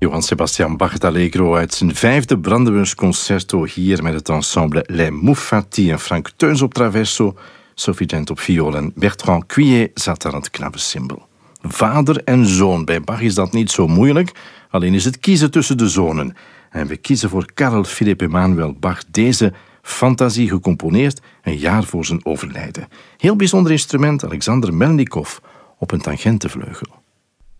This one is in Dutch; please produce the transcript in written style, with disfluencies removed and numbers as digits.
Johann Sebastian Bach d'Allegro uit zijn 5e Brandewursconcerto hier met het ensemble Les Muffati en Frank Teuns op traverso, Sophie Gent op viool en Bertrand Cuillet zat aan het knabbecimbal. Vader en zoon, bij Bach is dat niet zo moeilijk, alleen is het kiezen tussen de zonen. En we kiezen voor Karel Philipp Emanuel Bach deze fantasie gecomponeerd een jaar voor zijn overlijden. Heel bijzonder instrument, Alexander Melnikov op een tangentevleugel.